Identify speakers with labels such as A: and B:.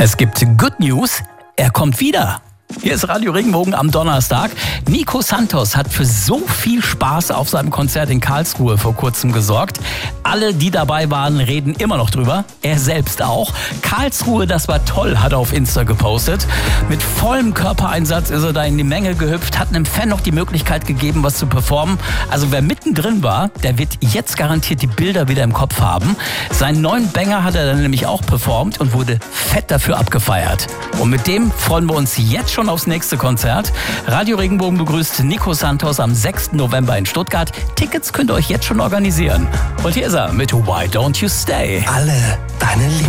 A: Es gibt Good News, er kommt wieder. Hier ist Radio Regenbogen am Donnerstag. Nico Santos hat für so viel Spaß auf seinem Konzert in Karlsruhe vor kurzem gesorgt. Alle, die dabei waren, reden immer noch drüber. Er selbst auch. Karlsruhe, das war toll, hat er auf Insta gepostet. Mit vollem Körpereinsatz ist er da in die Menge gehüpft, hat einem Fan noch die Möglichkeit gegeben, was zu performen. Also wer mittendrin war, der wird jetzt garantiert die Bilder wieder im Kopf haben. Seinen neuen Banger hat er dann nämlich auch performt und wurde fett dafür abgefeiert. Und mit dem freuen wir uns jetzt schon aufs nächste Konzert. Radio Regenbogen begrüßt Nico Santos am 6. November in Stuttgart. Tickets könnt ihr euch jetzt schon organisieren. Und hier ist er mit Why Don't You Stay?
B: Alle deine Liebe.